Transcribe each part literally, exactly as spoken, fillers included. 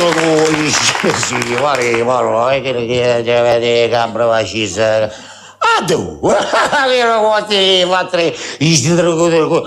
lui sì, guarda, guarda, che avete campo facisa. Ah, tu, che non vuoi fare i sidro.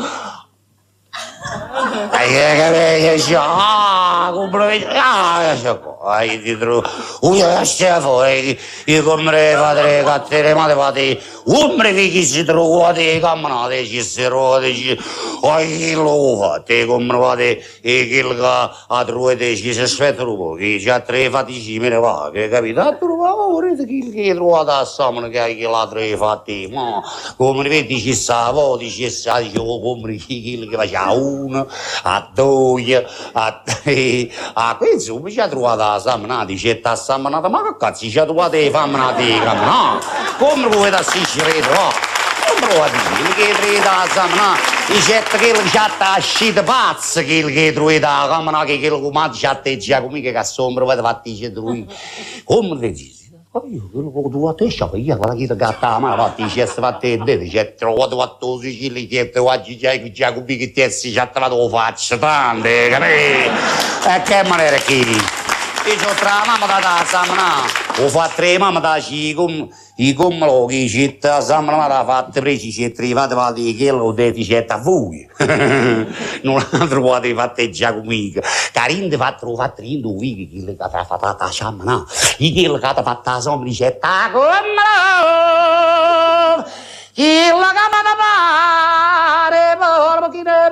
Ai, che ah, complimenti, ah, ai, dietro, uno scefo, e io come padre, cattere, mate, fate, umbre che si trovate, camminate, ci si trovate, ai, che lo fate, come fate, e che a trovate, ci si aspetta un po', che c'ha tre fatici, me ne va, che capite, a trovare, volete che trovate a Samana, che hai che la tre fatti, ma, come vedi, ci sta, voti, ci sta, come che faceva uno, a due, a tre, a questo mi ci ha trovato la Samana, dice, sta Samana, ma che cazzo ci ha trovato le famminate, no? Come volete assistere, no? Come volete dire, che tre da Samana, dice, che c'ha la scita pazza, che trovate la Samana, che che lo comandi c'ha te già come che sombra, vede fatti c'è lui. Come volete dire? Io quello che tu a te scioppo, io quella che ti gatta ma fatti c'è fatte e dite, c'è trovato fatto sicili, c'è trovato già che già come che ti si c'ha trovato lo faccio, tante, capì? E che maniera che? Io ho tra la mamma da da Samana, ho fatto tre mamma da cicum, i cum che c'è da Samana da fatte presi, c'è trovato fatto che lo detti c'è da voi. Non ha trovato fatte già come Carinde fatto lo fatto in due che le ha fatto da Samana. I che le ha fatto da Samana c'è da cum. Chi la cama da mare, porco chi ne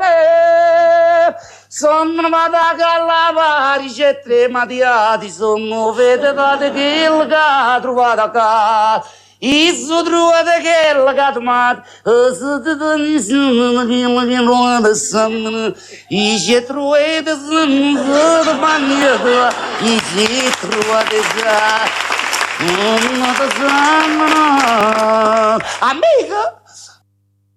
sono vado a callavare, c'è tre mattiati, sono vedete che il che trovato a casa. Isso trovate che il che trovato, se ti sono che il che non sono, i che trovate sono di bagno, i che trovate già, non ti sono, amico.